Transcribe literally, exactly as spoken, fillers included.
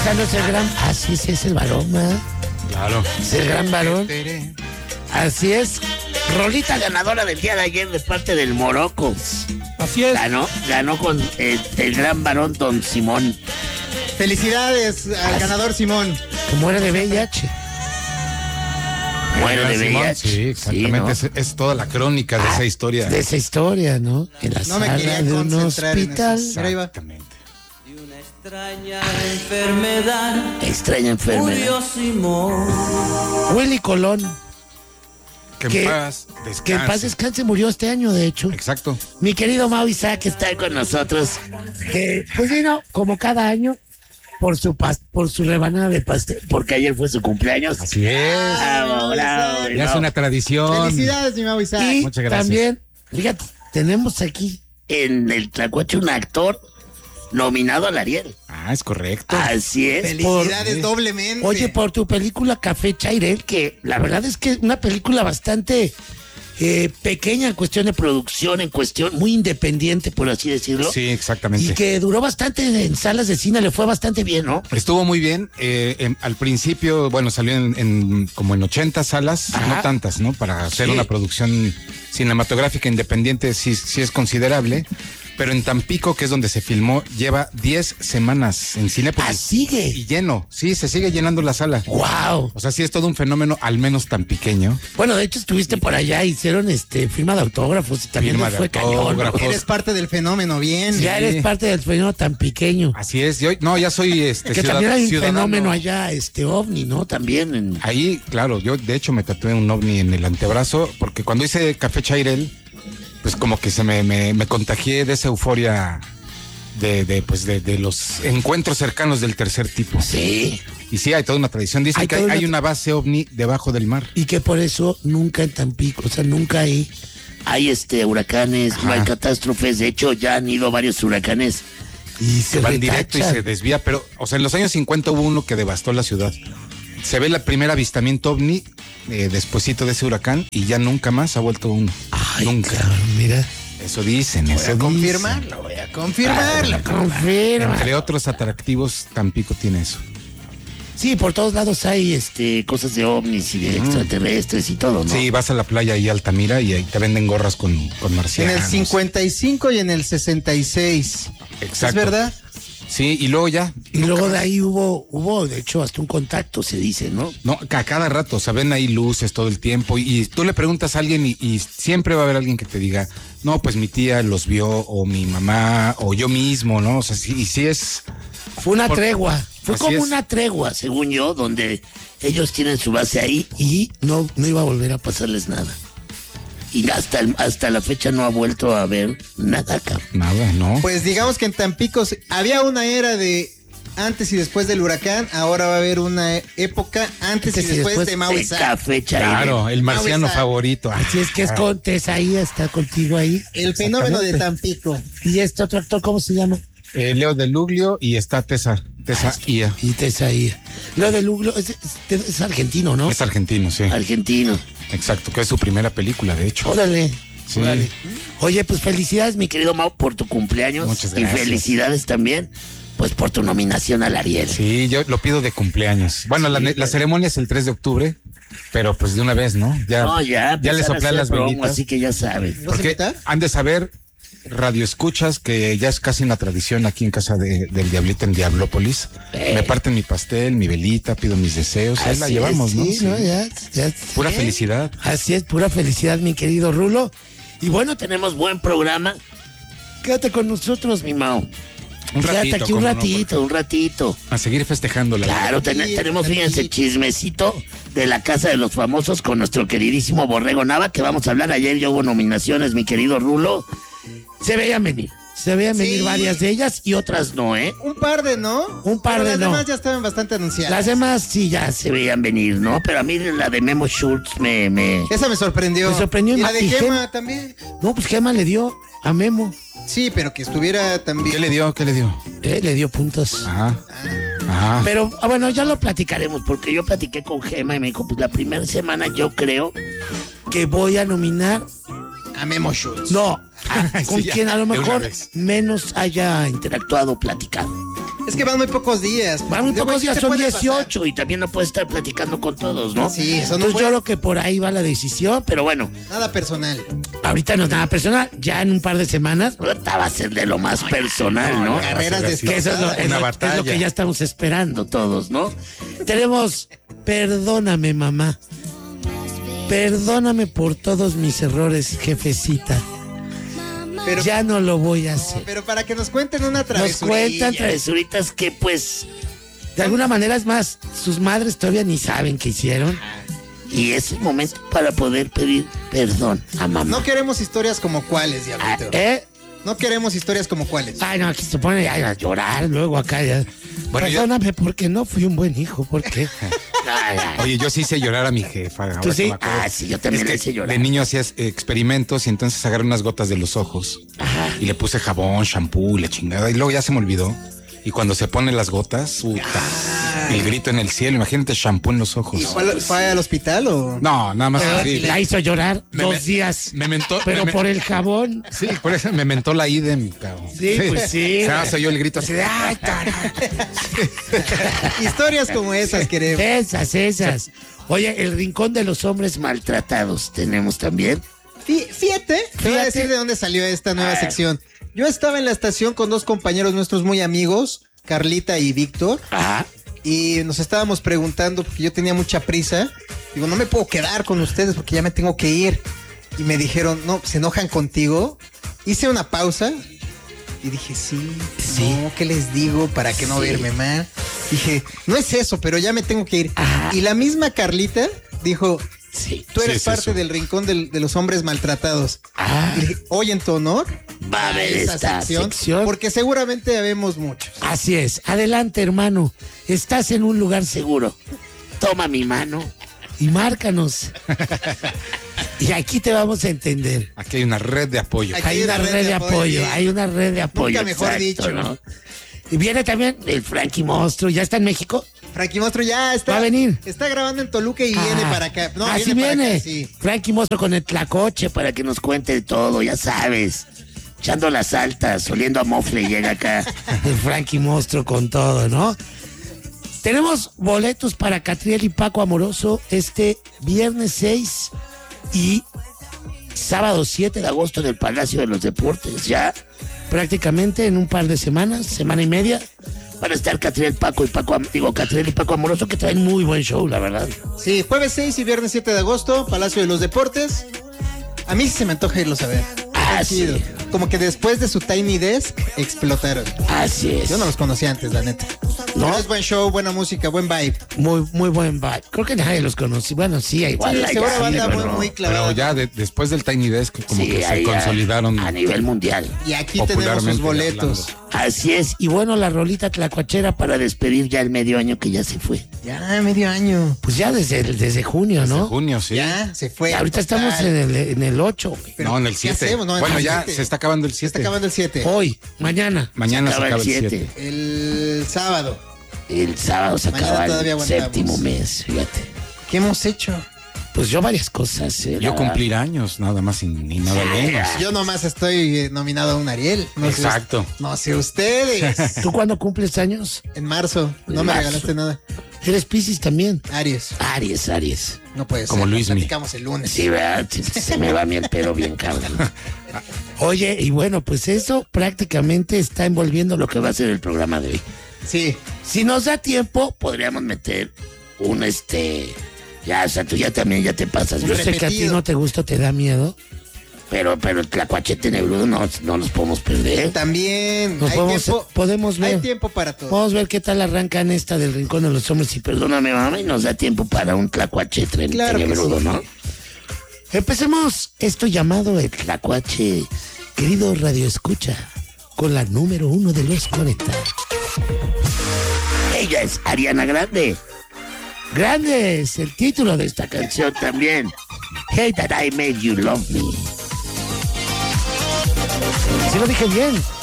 Carlos el gran. Así es, es el varón, ¿eh? Claro. Es el gran varón. Así es. Rolita ganadora del día de ayer de parte del Morocco. Así es. Ganó, ganó con eh, el gran varón Don Simón. Felicidades al Así, ganador Simón. Que muere de V I H. Muere de V I H. Sí, exactamente. Sí, ¿no? es, es toda la crónica de Ah, esa historia. De esa historia, ¿no? En la No me sala quería de un concentrar en hospital. eso. Mira, ahí va. Exactamente. Extraña enfermedad. Extraña enfermedad. Murió Simón. Willy Colón. Que en Que- paz descanse. Que en paz descanse, murió este año, de hecho. Exacto. Mi querido Mau Isaac está con nosotros. Que, pues vino, como cada año, por su pas por su rebanada de pastel, porque ayer fue su cumpleaños. Así es. Bravo, bravo, Ya es bravo. una tradición. Felicidades, mi Mau Isaac. Y Muchas gracias. también, fíjate, tenemos aquí en el Tlacuache un actor nominado al Ariel. Ah, es correcto. Así es. Felicidades por- doblemente. Oye, por tu película Café Chairel, que la verdad es que es una película bastante eh, pequeña en cuestión de producción, en cuestión muy independiente, por así decirlo. Sí, exactamente. Y que duró bastante en salas de cine, le fue bastante bien, ¿no? Estuvo muy bien. eh, em, al principio, bueno, salió en, en como en ochenta salas, Ajá. no tantas, ¿no? Para hacer Sí. una producción cinematográfica independiente sí, sí es considerable. Pero en Tampico, que es donde se filmó, lleva diez semanas en Cinépolis. Ah, sigue. Y lleno, sí, se sigue llenando la sala. ¡Wow! O sea, sí es todo un fenómeno, al menos tan pequeño. Bueno, de hecho estuviste por allá, hicieron este firma de autógrafos y también Firma les de fue cañón, ¿no? autógrafos. Eres parte del fenómeno, bien. Ya eres parte del fenómeno tan pequeño. Así es. Yo, no, ya soy este Que ciudad- también hay un ciudadano. fenómeno allá, este ovni, ¿no? También en... Ahí, claro, yo de hecho me tatué un ovni en el antebrazo, porque cuando hice Café Chairel, pues como que se me, me, me contagié de esa euforia de, de pues de, de los encuentros cercanos del tercer tipo. Sí. Y sí, hay toda una tradición. Dicen Hay que hay, toda una hay una base ovni debajo del mar. Y que por eso nunca en Tampico, o sea, nunca hay, hay este huracanes, no hay Ajá. catástrofes. De hecho, ya han ido varios huracanes y se Que van directo y retachan. se desvía, pero, o sea, en los años cincuenta hubo uno que devastó la ciudad. Se ve el primer avistamiento ovni eh, despuesito de ese huracán y ya nunca más ha vuelto uno. Ay, nunca. cabrón, mira. Eso dicen, Voy eso a dicen. confirmarlo, voy a confirmarlo. Confirma. Entre otros atractivos, Tampico tiene eso. Sí, por todos lados hay este cosas de ovnis y de extraterrestres y todo, ¿no? Sí, vas a la playa ahí Altamira y ahí te venden gorras con, con En marcianos. el cincuenta y cinco y en el sesenta y seis. Exacto. ¿Es verdad? Sí, y luego ya. Y luego de ahí hubo, hubo, de hecho, hasta un contacto, se dice, ¿no? No, a cada rato, o sea, ven ahí luces todo el tiempo y, y tú le preguntas a alguien y, y siempre va a haber alguien que te diga, no, pues mi tía los vio o mi mamá o yo mismo, ¿no? O sea, sí, y sí es... Fue una Por- tregua. Fue Así como es. una tregua, según yo, donde ellos tienen su base ahí y no, no iba a volver a pasarles nada. Y hasta, el- hasta la fecha no ha vuelto a ver nada acá. Nada, ¿no? Pues digamos que en Tampico se- había una era de antes y después del huracán, ahora va a haber una e- época antes y Antes y después, después de Mau de Isaac. Café Chairel. Claro, el marciano Mau Isaac. favorito. Así es que es con Tessa ahí, está contigo ahí. El fenómeno de Exactamente. Tampico. Y este otro actor, ¿cómo se llama? Eh, Leo de Luglio y está Tessa, Tessa Ia. Y Tessa ahí. Lo de Luglo es, es- es argentino, ¿no? Es argentino, sí. Argentino. Exacto, que es su primera película, de hecho. Órale. Sí. Órale. Oye, pues felicidades, mi querido Mau, por tu cumpleaños. Muchas Y gracias. felicidades también, pues, por tu nominación al Ariel. Sí, yo lo pido de cumpleaños. Bueno, la, la ceremonia es el tres de octubre, pero pues de una vez, ¿no? Ya, No, ya. ya le empezaron a soplé hacer las promo, velitas. así que ya sabes. ¿Vas a Porque invitar? han de saber, radio escuchas, que ya es casi una tradición aquí en casa de, del Diablito en Diablópolis. Eh. Me parten mi pastel, mi velita, pido mis deseos. Ahí la Así llevamos, es, ¿no? sí, Sí. ¿no? Ya, ya- Pura ¿eh? felicidad. Así es, pura felicidad, mi querido Rulo. Y bueno, tenemos buen programa. Quédate con nosotros, mi Mau. Un Quédate ratito, aquí un cómo no, ratito, un ratito. A seguir festejando la Claro, ten- Sí, tenemos, sí. fíjense, chismecito de la Casa de los Famosos con nuestro queridísimo Borrego Nava, que vamos a hablar. Ayer ya hubo nominaciones, mi querido Rulo. Se veían venir, se veían venir Sí. varias de ellas y otras no, ¿eh? Un par de no. Un par Pero de las no. demás ya estaban bastante anunciadas. Las demás sí ya se veían venir, ¿no? Pero a mí la de Memo Schultz me... me... Esa me sorprendió. Me sorprendió Y y la de y Gema también. No, pues Gema le dio a Memo, Sí, pero que estuviera también. ¿Qué le dio? ¿Qué le dio? ¿eh? Le dio puntos. Ajá. Ajá. Pero, ah, bueno, ya lo platicaremos, porque yo platiqué con Gema y me dijo, pues la primera semana yo creo que voy a nominar, A Memo Schultz. no, a- Sí, con ya, quien a lo de una mejor vez. menos haya interactuado, platicado. Es que van muy pocos días. Van muy Luego pocos sí días, te son puede dieciocho pasar. y también no puedes estar platicando con todos, ¿no? Sí, eso no Entonces puede. yo creo que por ahí va la decisión, pero bueno, Nada personal. ahorita no es nada personal, ya en un par de semanas ahorita va a ser de lo más personal, ¿no? Carreras así. Que eso es lo, es Una lo- es lo batalla. que ya estamos esperando todos, ¿no? Tenemos, perdóname, mamá. Perdóname por todos mis errores, jefecita. Pero, Ya no lo voy a hacer. pero para que nos cuenten una Nos travesura. cuentan travesuritas que, pues, de alguna manera es más, sus madres todavía ni saben qué hicieron. Y es el momento para poder pedir perdón a mamá. No queremos historias como cuáles, Ah, Diablito. ¿Eh? No queremos historias como cuáles. Ay, no, aquí se pone ay, a llorar luego acá. Ya. Bueno, yo- Perdóname porque no fui un buen hijo, porque. Ay, ay. Oye, yo sí hice llorar a mi jefa. ahora ¿Tú que sí? me acuerdo. Ah, sí, yo también Es le que hice llorar. De niño hacías eh, experimentos y entonces agarré unas gotas de los ojos. Y le puse jabón, shampoo y la chingada. Y luego ya se me olvidó. Y cuando se ponen las gotas, puta, el grito en el cielo. Imagínate shampoo en los ojos. ¿Y fue, al- fue al hospital o...? No, nada más Pero así. la hizo llorar Me- dos me- días. me mentó- Pero me- por el jabón. Sí, por eso me mentó la idem, cabrón. Sí, pues sí. O sea, se oyó el grito así de ¡ay, cara! Historias como esas queremos. Esas, esas. Oye, el rincón de los hombres maltratados tenemos también. Fí- Fíjate, te voy a Fíjate. decir de dónde salió esta nueva Ah. sección. Yo estaba en la estación con dos compañeros nuestros muy amigos, Carlita y Víctor, Ajá. y nos estábamos preguntando, porque yo tenía mucha prisa, digo, no me puedo quedar con ustedes porque ya me tengo que ir. Y me dijeron, no, ¿se enojan contigo? Hice una pausa y dije, sí, Sí. no, ¿qué les digo para que no Sí. verme mal? Dije, no es eso, pero ya me tengo que ir. Ajá. Y la misma Carlita dijo, Sí. tú eres Sí, es parte eso. del rincón del- de los hombres maltratados. Ah, Y dije, hoy en tu honor va a haber esa esta sección. porque seguramente habemos muchos. Así es. Adelante, hermano. Estás en un lugar seguro. Toma mi mano y márcanos. Y aquí te vamos a entender. Aquí hay una red de apoyo. Aquí Hay una red de apoyo, hay una red de apoyo. Nunca mejor dicho. ¿no? Y viene también el Frankie Monstruo. ¿Ya está en México? Frankie Monstruo ya está. Va a venir. Está grabando en Toluca y viene Ah, para acá. No, así viene. viene. Para acá, sí. Frankie Monstruo con el tlacoche para que nos cuente de todo, ya sabes. Echando las altas, oliendo a mofle, llega acá el Frankie Monstruo con todo, ¿no? Tenemos boletos para Catriel y Paco Amoroso este viernes seis y sábado siete de agosto en el Palacio de los Deportes. Ya prácticamente en un par de semanas, semana y media, van a estar Catriel, Paco y Paco, Am- digo, Catriel y Paco Amoroso, que traen muy buen show, la verdad. Sí, jueves seis y viernes siete de agosto, Palacio de los Deportes. A mí sí se me antoja irlos a ver. Ah, Está chido. sí. Como que después de su Tiny Desk explotaron. Así es. Yo no los conocía antes, la neta. ¿No? Pero es buen show, buena música, buen vibe. Muy, muy buen vibe. Creo que nadie los conoce. Bueno, sí, igual. Sí, hay seguro así, banda muy, pero- muy clavada. Pero ya de- después del Tiny Desk, como sí, que se ahí a- consolidaron. A nivel mundial. Y aquí tenemos Popularmente sus boletos. Así es. Y bueno, la rolita tlacuachera para despedir ya el medio año que ya se fue. Ya, medio año. Pues ya desde, el- desde junio, ¿no? De junio, sí. Ya, se fue. Ahorita estamos Total. en el, en el ocho. Pero, no, en el ¿qué siete. hacemos? No, en bueno, el ya siete. se está acabando el Se siete. está acabando el siete. Hoy, mañana. Mañana se acaba el siete. siete. El sábado. El sábado se Mañana acaba todavía el aguantamos. séptimo mes, fíjate. ¿Qué hemos hecho? Pues yo varias cosas. eh, Yo la- cumplir años, nada más y ni nada menos. Yo nomás estoy eh, nominado a un Ariel. No sé Exacto. us- no sé ustedes. ¿Tú cuándo cumples años? En marzo. No En me marzo. regalaste nada. Eres Piscis también. Aries. Aries, Aries. No puede ser. Como lo Luismi. platicamos el lunes. Sí, ¿verdad? Se, se me va a mí el pelo bien cabrón. Oye, y bueno, pues eso prácticamente está envolviendo lo que va a ser el programa de hoy. Sí. Si nos da tiempo, podríamos meter un este. Ya, o sea, tú ya también ya te pasas. Un Yo sé que a ti repetido. no te gusta, te da miedo. Pero, pero el tlacuache tenebrudo no, no nos podemos perder. También. Nos hay podemos, tiempo. podemos ver. Hay tiempo para todo. Vamos a ver qué tal arrancan esta del Rincón de los Hombres y perdóname, mamá, y nos da tiempo para un tlacuache tren- Claro que tenebrudo, sí. ¿no? Empecemos esto llamado el tlacuache, querido Radio Escucha, con la número uno de los conectados. Ella es Ariana Grande. Grande es el título de esta canción también. Hey That I Made You Love Me. ¿Sí lo dije bien?